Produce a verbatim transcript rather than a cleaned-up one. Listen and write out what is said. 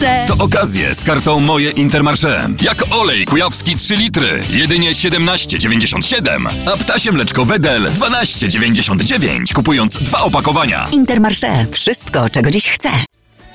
chcę. To okazje z kartą Moje Intermarché. Jak olej kujawski trzy litry, jedynie siedemnaście dziewięćdziesiąt siedem, a ptasie mleczko Wedel dwanaście dziewięćdziesiąt dziewięć, kupując dwa opakowania. Intermarché. Wszystko, czego dziś chcę.